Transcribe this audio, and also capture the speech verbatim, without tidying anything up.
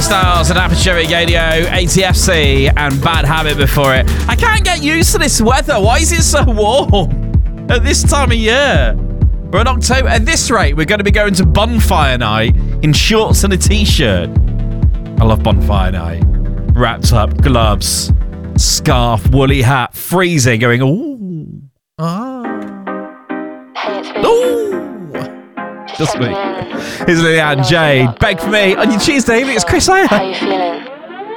Styles and Aperture Radio, A T F C and Bad Habit before it. I can't get used to this weather. Why is it so warm at this time of year? We're in October. At this rate, we're going to be going to bonfire night in shorts and a t-shirt. I love bonfire night. Wrapped up, gloves, scarf, woolly hat, freezing, going, ooh. Ah. Ooh. Just me. Here's Lillian Jade. Beg for me on your Tuesday evening. It's Chris Ayer. How you feeling?